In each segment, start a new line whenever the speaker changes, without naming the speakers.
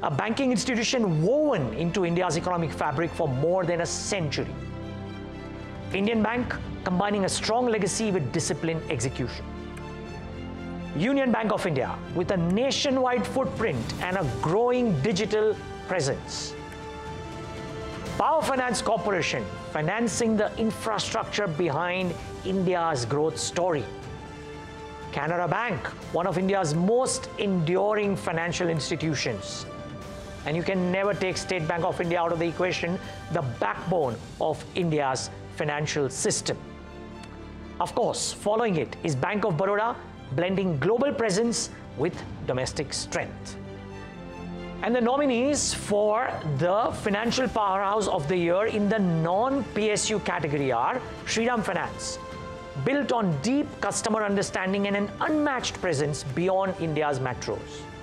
a banking institution woven into India's economic fabric for more than a century. Indian Bank combining a strong legacy with disciplined execution. Union Bank of India with a nationwide footprint and a growing digital presence. Power Finance Corporation financing the infrastructure behind India's growth story. Canara Bank, one of India's most enduring financial institutions. And you can never take State Bank of India out of the equation, the backbone of India's financial system. Of course, following it is Bank of Baroda, blending global presence with domestic strength. And the nominees for the Financial Powerhouse of the Year in the non-PSU category are Shriram Finance, built on deep customer understanding and an unmatched presence beyond India's metros.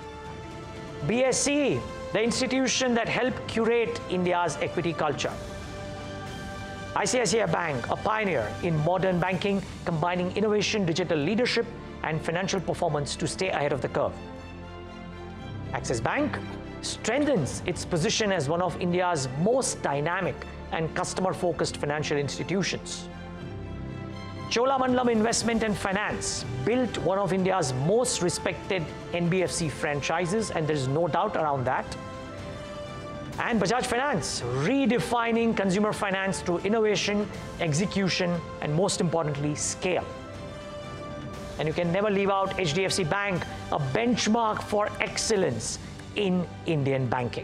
BSE, the institution that helped curate India's equity culture. ICICI Bank, a pioneer in modern banking, combining innovation, digital leadership, and financial performance to stay ahead of the curve. Axis Bank strengthens its position as one of India's most dynamic and customer-focused financial institutions. Cholamandalam Investment and Finance built one of India's most respected NBFC franchises, and there is no doubt around that. And Bajaj Finance, redefining consumer finance through innovation, execution, and most importantly, scale. And you can never leave out HDFC Bank, a benchmark for excellence in Indian banking.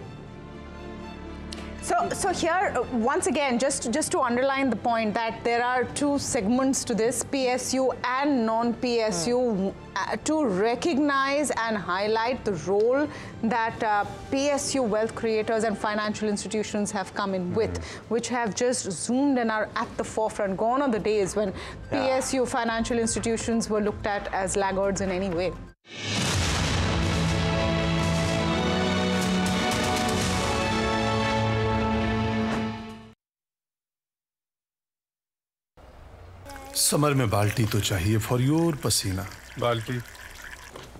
So here, once again, just to underline the point that there are two segments to this, PSU and non-PSU, to recognize and highlight the role that PSU wealth creators and financial institutions have come in with, which have just zoomed and are at the forefront. Gone are the days when PSU financial institutions were looked at as laggards in any way.
Summer में बाल्टी तो चाहिए for your पसीना।
बाल्टी